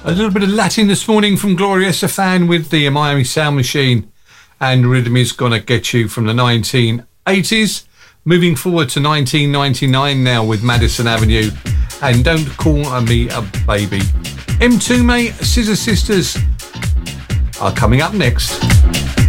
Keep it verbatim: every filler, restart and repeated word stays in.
A little bit of Latin this morning from Gloria Estefan with the Miami Sound Machine, and Rhythm Is Gonna Get You from the nineteen eighties. Moving forward to nineteen ninety-nine now with Madison Avenue and Don't Call Me a Baby. M two, mate, Scissor Sisters are coming up next.